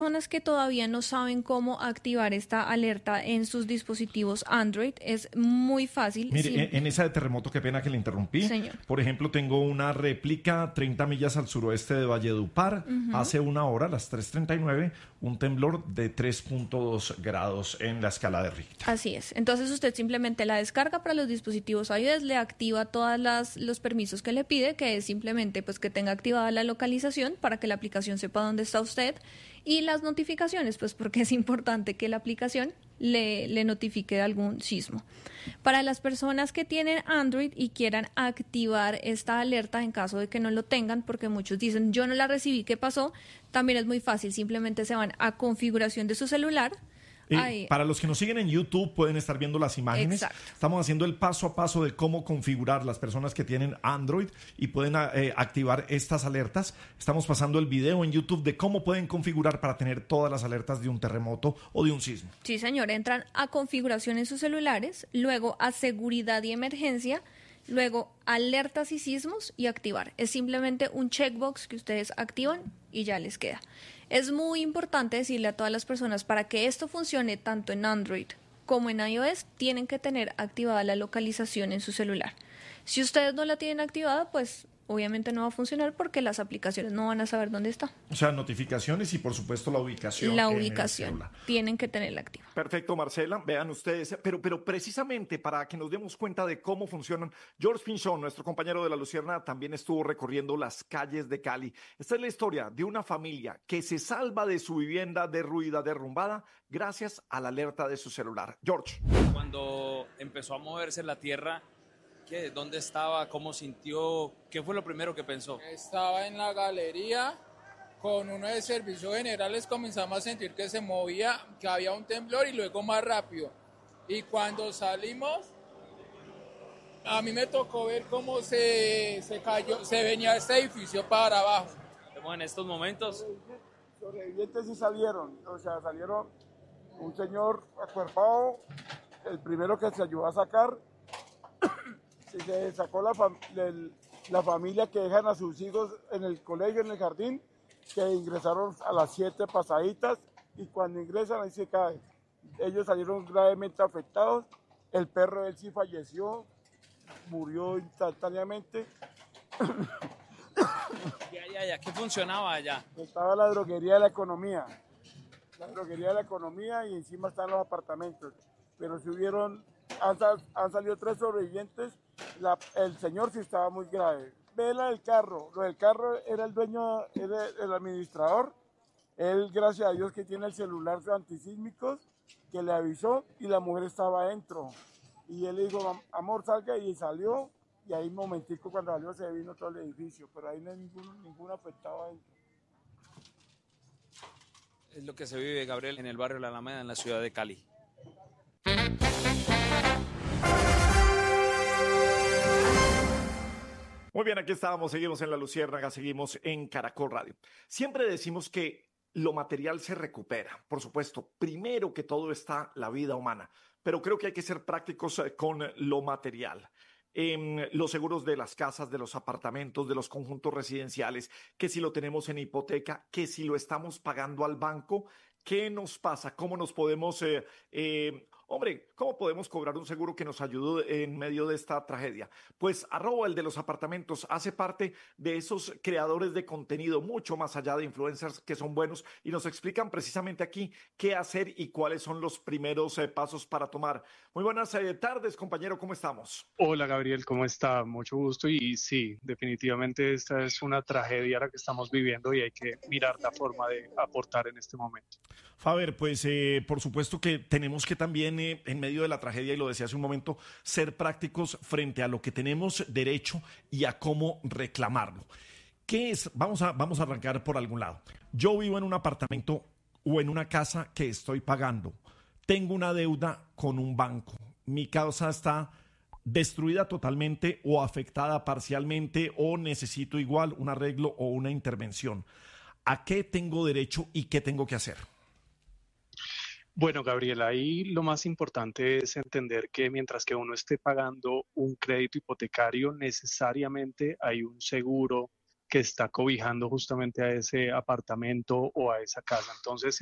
Personas que todavía no saben cómo activar esta alerta en sus dispositivos Android, es muy fácil. Mire, Simple. en esa de terremoto, qué pena que le interrumpí. Señor. Por ejemplo, tengo una réplica 30 millas al suroeste de Valledupar. Hace una hora, a las 3:39, un temblor de 3.2 grados en la escala de Richter. Así es. Entonces usted simplemente la descarga para los dispositivos iOS, le activa todos los permisos que le pide, que es simplemente pues que tenga activada la localización para que la aplicación sepa dónde está usted, y las notificaciones, pues porque es importante que la aplicación le notifique de algún sismo. Para las personas que tienen Android y quieran activar esta alerta en caso de que no lo tengan, porque muchos dicen yo no la recibí, ¿qué pasó? También es muy fácil, simplemente se van a configuración de su celular. Para los que nos siguen en YouTube pueden estar viendo las imágenes. Exacto. Estamos haciendo el paso a paso de cómo configurar las personas que tienen Android y pueden activar estas alertas. Estamos pasando el video en YouTube de cómo pueden configurar para tener todas las alertas de un terremoto o de un sismo. Sí, señor. Entran a configuración en sus celulares, luego a seguridad y emergencia, luego alertas y sismos y activar. Es simplemente un checkbox que ustedes activan y ya les queda. Es muy importante decirle a todas las personas, para que esto funcione tanto en Android como en iOS, tienen que tener activada la localización en su celular. Si ustedes no la tienen activada, pues obviamente no va a funcionar porque las aplicaciones no van a saber dónde está. O sea, notificaciones y por supuesto la ubicación. La en el ubicación. celular. Tienen que tenerla activa. Perfecto, Marcela. Vean ustedes, pero precisamente para que nos demos cuenta de cómo funcionan, George Pinchón, nuestro compañero de La Lucierna, también estuvo recorriendo las calles de Cali. Esta es la historia de una familia que se salva de su vivienda derruida, derrumbada, gracias a la alerta de su celular. George. Cuando empezó a moverse la tierra, ¿dónde estaba? ¿Cómo sintió? ¿Qué fue lo primero que pensó? Estaba en la galería. Con uno de servicios generales comenzamos a sentir que se movía, que había un temblor y luego más rápido. Y cuando salimos, a mí me tocó ver cómo se cayó, se venía este edificio para abajo. Vemos en estos momentos. Los sobrevivientes sí salieron, o sea, salieron un señor acuerpado, el primero que se ayudó a sacar, se sacó la familia que dejan a sus hijos en el colegio, en el jardín, que ingresaron a las 7 pasaditas y cuando ingresan ahí se caen. Ellos salieron gravemente afectados, el perro de él sí falleció, murió instantáneamente. ¿Qué funcionaba allá? Estaba la droguería de la economía y encima están los apartamentos, pero si han salido 3 sobrevivientes, el señor sí estaba muy grave. Ve lo del carro era el dueño, era el administrador, él gracias a Dios que tiene el celular antisísmicos, que le avisó y la mujer estaba adentro, y él le dijo, amor salga, y salió, y ahí un momentico cuando salió se vino todo el edificio, pero ahí no hay ningún afectado adentro. Es lo que se vive, Gabriel, en el barrio La Alameda, en la ciudad de Cali. Muy bien, aquí estábamos, seguimos en La Luciérnaga, seguimos en Caracol Radio. Siempre decimos que lo material se recupera. Por supuesto, primero que todo está la vida humana, pero creo que hay que ser prácticos con lo material. Los seguros de las casas, de los apartamentos, de los conjuntos residenciales, que si lo tenemos en hipoteca, que si lo estamos pagando al banco, ¿qué nos pasa? ¿Cómo nos podemos, cómo podemos cobrar un seguro que nos ayude en medio de esta tragedia? Pues @el de los apartamentos hace parte de esos creadores de contenido mucho más allá de influencers que son buenos y nos explican precisamente aquí qué hacer y cuáles son los primeros pasos para tomar. Muy buenas tardes, compañero, ¿cómo estamos? Hola Gabriel, ¿cómo está? Mucho gusto y sí, definitivamente esta es una tragedia la que estamos viviendo y hay que mirar la forma de aportar en este momento. Faber, pues por supuesto que tenemos que también en medio de la tragedia, y lo decía hace un momento, ser prácticos frente a lo que tenemos derecho y a cómo reclamarlo. ¿Qué es? Vamos a arrancar por algún lado. Yo vivo en un apartamento o en una casa que estoy pagando. Tengo una deuda con un banco. Mi casa está destruida totalmente o afectada parcialmente o necesito igual un arreglo o una intervención. ¿A qué tengo derecho y qué tengo que hacer? Bueno, Gabriel, ahí lo más importante es entender que mientras que uno esté pagando un crédito hipotecario, necesariamente hay un seguro que está cobijando justamente a ese apartamento o a esa casa. Entonces,